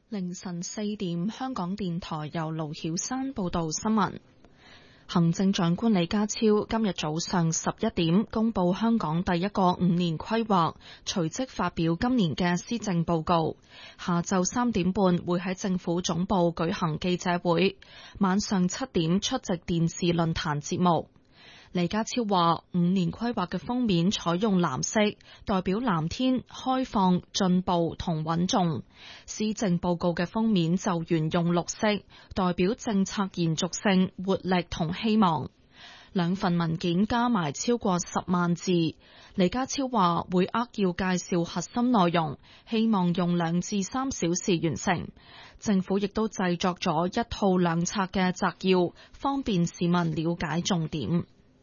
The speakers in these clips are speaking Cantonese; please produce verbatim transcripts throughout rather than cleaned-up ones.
凌晨四點，香港電台由盧曉山報道新聞。行政長官李家超今日早上十一點公布香港第一個五年規劃，隨即發表今年嘅施政報告。下晝三點半會喺政府總部舉行記者會，晚上七點出席電視論壇節目。李家超話：五年規劃嘅封面採用藍色，代表藍天、開放、進步同穩重；施政報告嘅封面就沿用綠色，代表政策延續性、活力同希望。兩份文件加埋超過十萬字。李家超話會扼要介紹核心內容，希望用兩至三小時完成。政府亦都製作咗一套兩冊嘅摘要，方便市民了解重點。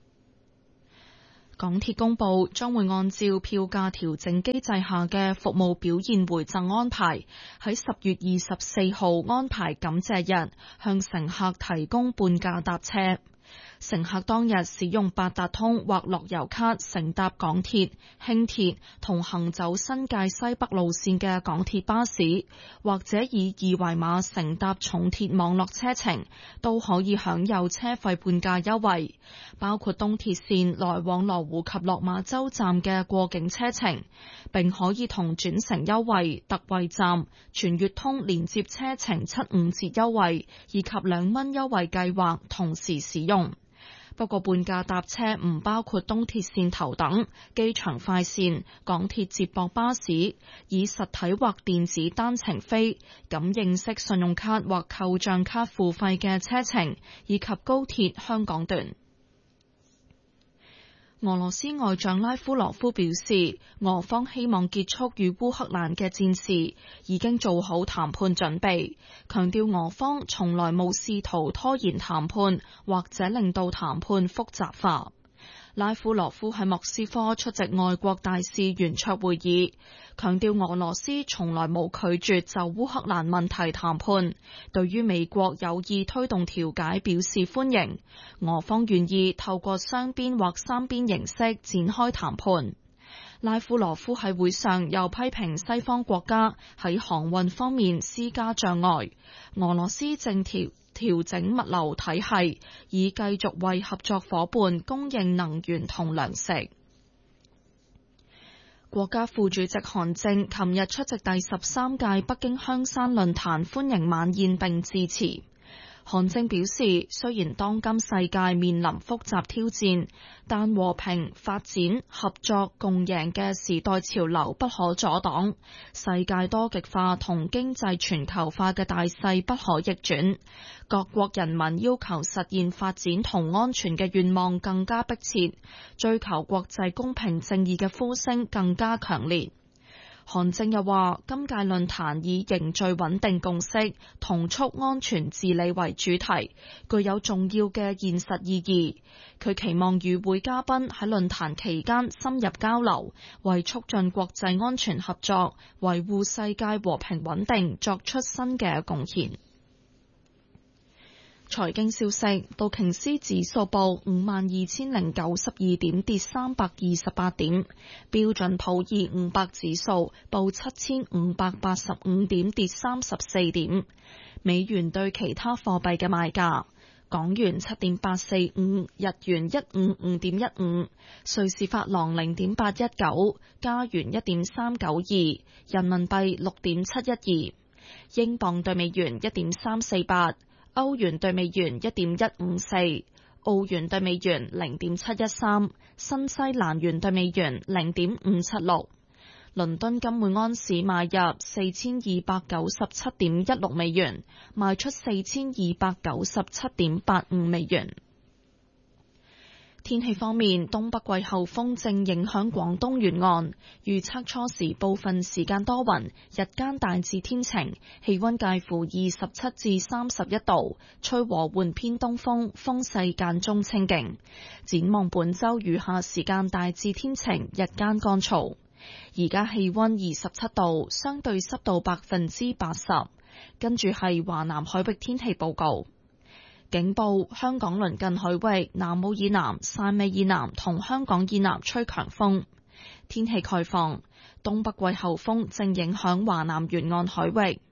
港鐵公布將會按照票價調整機制下嘅服務表現回贈安排，喺十月二十四號安排感謝日向乘客提供半價搭車。乘客當日使用八達通或樂悠卡乘搭港鐵、輕鐵同行走新界西北路線嘅港鐵巴士，或者以二維碼乘搭重鐵網絡車程，都可以享有車費半價優惠，包括東鐵線來往羅湖及落馬洲站嘅過境車程，並可以同轉乘優惠、特惠站、全月通連接車程七五折優惠以及兩蚊優惠計劃同時使用。不過半價搭車唔包括東鐵線頭等、機場快線、港鐵接駁巴士、以實體或電子單程飛、感應式信用卡或扣賬卡付費嘅車程，以及高鐵香港段。俄羅斯外長拉夫羅夫表示，俄方希望結束與烏克蘭嘅戰事，已經做好談判準備，強調俄方從來冇試圖拖延談判，或者令到談判複雜化。拉夫羅夫喺莫斯科出席外國大使圓桌會議，強調俄羅斯從來冇拒絕就烏克蘭問題談判，對於美國有意推動調解表示歡迎，俄方願意透過雙邊或三邊形式展開談判。拉夫羅夫喺會上又批評西方國家喺航運方面施加障礙，俄羅斯正調調整物流體系，以繼續為合作夥伴供應能源同糧食。國家副主席韓正琴日出席第十三屆北京香山論壇歡迎晚宴並致辭。韓正表示，雖然當今世界面臨複雜挑戰，但和平、發展、合作、共贏嘅時代潮流不可阻擋，世界多極化同經濟全球化嘅大勢不可逆轉，各國人民要求實現發展同安全嘅願望更加迫切，追求國際公平正義嘅呼聲更加強烈。韓正又話，今屆論壇以凝聚穩定共識、同促安全治理為主題，具有重要嘅現實意義。佢期望與會嘉賓喺論壇期間深入交流，為促進國際安全合作、維護世界和平穩定作出新嘅貢獻。財經消息，道瓊斯指數報五萬二千零九十二點，跌三百二十八點；標準普爾五百指數報七千五百八十五點，跌三十四點。美元對其他貨幣嘅賣價：港元七點八四五，日元一五五點一五，瑞士法郎零點八一九，加元一點三九二，人民幣六點七一二，英鎊對美元一點三四八。歐元對美元一點一五四，澳元對美元零點七一三，新西蘭元對美元零點五七六。倫敦金每安士買入四千二百九十七點一六美元，賣出四千二百九十七點八五美元。天氣方面，東北季候風正影響廣東沿岸，預測初時部分時間多雲，日間大致天晴，氣溫介乎二十七至三十一度，吹和緩偏東風，風勢間中清勁。展望本週餘下時間大致天晴，日間乾燥。而家氣溫二十七度，相對濕度百分之八十。跟住係華南海域天氣報告。警報：香港鄰近海域、南澳以南、汕尾以南同香港以南吹強風。天氣概況：東北季候風正影響華南沿岸海域。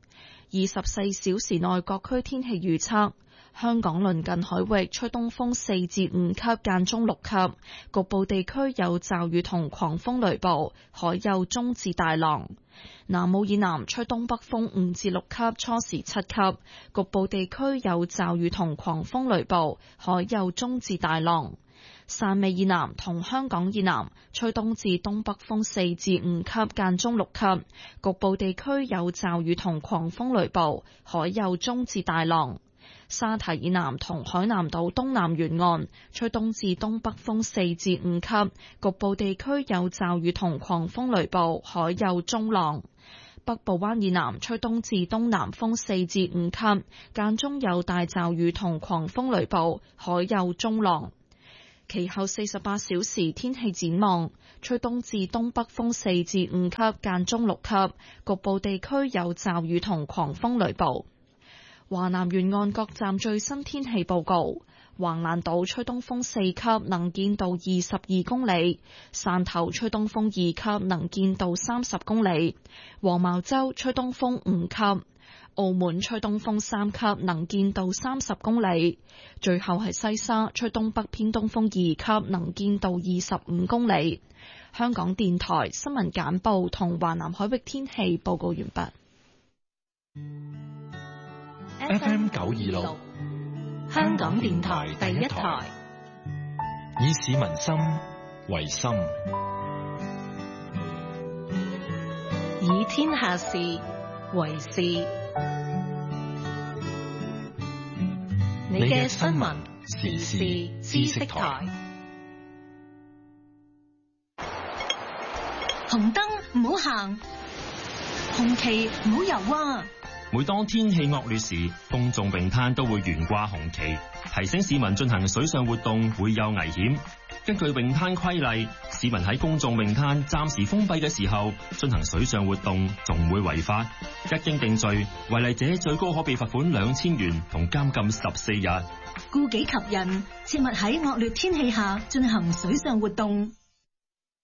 二十四小時內各區天氣預測。香港鄰近海域吹東風四至五級，間中六級，局部地區有驟雨同狂風雷暴，海有中至大浪。南澳以南吹東北風五至六級，初時七級，局部地區有驟雨同狂風雷暴，海有中至大浪。汕尾以南同香港以南吹東至東北風四至五級，間中六級，局部地區有驟雨同狂風雷暴，海有中至大浪。沙堤以南同海南島東南沿岸吹東至東北風四至五級，局部地區有驟雨同狂風雷暴，海有中浪。北部灣以南吹東至東南風四至五級，間中有大驟雨同狂風雷暴，海有中浪。其後四十八小時天氣展望，吹東至東北風四至五級，間中六級，局部地區有驟雨同狂風雷暴。華南沿岸各站最新天氣報告：橫瀾島吹東風四級，能見度二十二公里；汕頭吹東風二級，能見度三十公里；黃茅洲吹東風五級；澳門吹東風三級，能見度三十公里；最後係西沙吹東北偏東風二級，能見度二十五公里。香港電台新聞簡報同華南海域天氣報告完畢。 F M 九二六，香港電台第一台，以市民心為心， 以天下事為事。你嘅新聞時事知識台。紅燈唔好行，紅旗唔好游啊！ 每當天氣惡劣時，公眾泳灘都會懸掛紅旗，提醒市民進行水上活動會有危險。根據泳灘規例，市民喺公眾泳灘暫時封閉嘅時候進行水上活動，仲會違法。一經定罪，違例者最高可被罰款兩千元同監禁十四日。 顧己及人，切勿喺惡劣天氣下進行水上活動。